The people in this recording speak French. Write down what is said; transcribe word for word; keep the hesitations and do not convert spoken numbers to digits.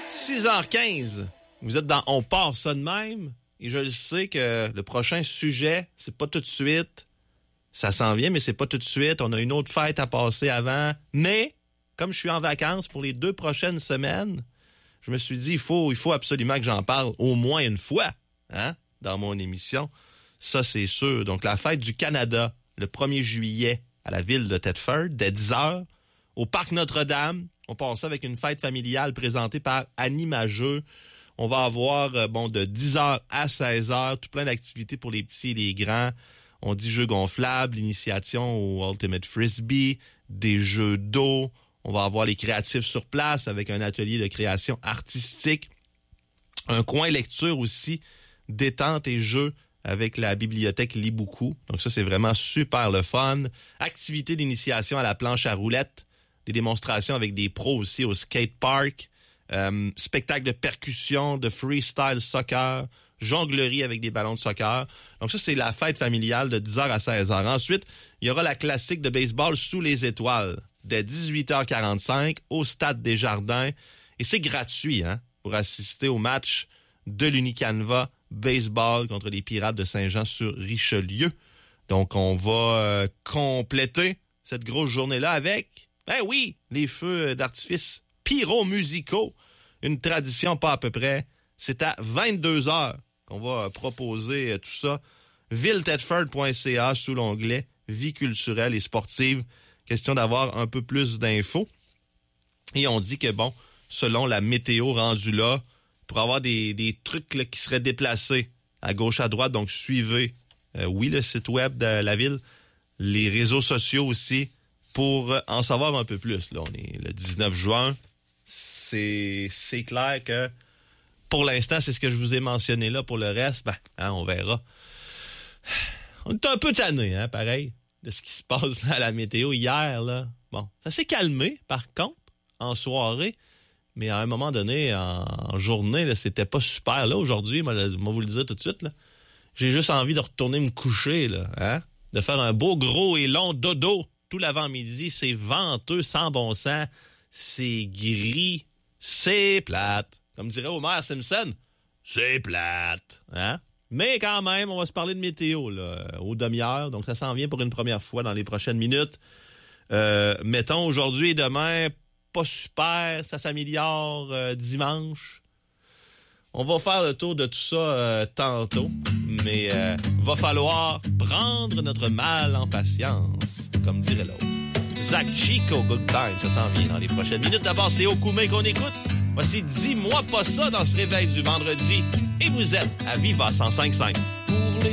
six heures quinze. Vous êtes dans On part ça de même. Et je le sais que le prochain sujet, c'est pas tout de suite. Ça s'en vient, mais c'est pas tout de suite. On a une autre fête à passer avant. Mais, comme je suis en vacances pour les deux prochaines semaines, je me suis dit, il faut, il faut absolument que j'en parle au moins une fois, hein, dans mon émission. Ça, c'est sûr. Donc, la fête du Canada, le premier juillet, à la ville de Thetford, dès dix heures, au Parc Notre-Dame. On passe ça avec une fête familiale présentée par Annie Mageux. On va avoir, euh, bon, de dix heures à seize heures, tout plein d'activités pour les petits et les grands. On dit jeux gonflables, l'initiation au Ultimate Frisbee, des jeux d'eau. On va avoir les créatifs sur place avec un atelier de création artistique. Un coin lecture aussi, détente et jeux avec la bibliothèque Libuku. Donc ça, c'est vraiment super le fun. Activité d'initiation à la planche à roulettes. Des démonstrations avec des pros aussi au skate park. Euh, spectacle de percussion, de freestyle soccer, jonglerie avec des ballons de soccer. Donc ça, c'est la fête familiale de dix heures à seize heures. Ensuite, il y aura la classique de baseball sous les étoiles dès dix-huit heures quarante-cinq au Stade des Jardins. Et c'est gratuit, hein, pour assister au match de l'Unicanva baseball contre les Pirates de Saint-Jean-sur-Richelieu. Donc, on va euh, compléter cette grosse journée-là avec, ben oui, les feux d'artifice pyro-musicaux. Une tradition pas à peu près. C'est à vingt-deux heures qu'on va proposer tout ça. ville thetford point c a sous l'onglet Vie culturelle et sportive. Question d'avoir un peu plus d'infos. Et on dit que, bon, selon la météo rendue là, pour avoir des, des trucs là, qui seraient déplacés à gauche, à droite, donc suivez, euh, oui, le site web de la ville, les réseaux sociaux aussi, pour en savoir un peu plus. Là, on est le dix-neuf juin. C'est, c'est clair que pour l'instant, c'est ce que je vous ai mentionné là. Pour le reste, ben, hein, on verra. On est un peu tanné, hein, pareil, de ce qui se passe là, à la météo hier. Là. Bon, ça s'est calmé, par contre, en soirée. Mais à un moment donné, en, en journée, là, c'était pas super. Là, aujourd'hui, moi, je vais vous le dire tout de suite, là, j'ai juste envie de retourner me coucher, là, hein, de faire un beau, gros et long dodo tout l'avant-midi. C'est venteux, sans bon sens. C'est gris, c'est plate. Comme dirait Homer Simpson, c'est plate. Hein? Mais quand même, on va se parler de météo là, aux demi-heures. Donc, ça s'en vient pour une première fois dans les prochaines minutes. Euh, mettons, aujourd'hui et demain, pas super. Ça s'améliore euh, dimanche. On va faire le tour de tout ça euh, tantôt. Mais euh, va falloir prendre notre mal en patience, comme dirait l'autre. Zach Chico, Good Time, ça s'en vient dans les prochaines minutes. D'abord, c'est Okume qu'on écoute. Voici Dis-moi pas ça dans ce réveil du vendredi. Et vous êtes à Viva cent cinq virgule cinq.